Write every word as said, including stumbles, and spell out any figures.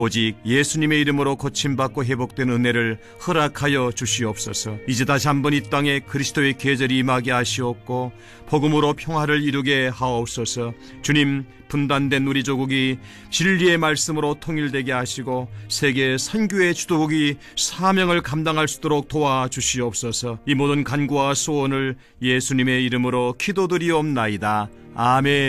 오직 예수님의 이름으로 고침받고 회복된 은혜를 허락하여 주시옵소서. 이제 다시 한번 이 땅에 그리스도의 계절이 임하게 하시옵고 복음으로 평화를 이루게 하옵소서. 주님, 분단된 우리 조국이 진리의 말씀으로 통일되게 하시고 세계 선교의 주도국이 사명을 감당할 수 있도록 도와주시옵소서. 이 모든 간구와 소원을 예수님의 이름으로 기도드리옵나이다. 아멘.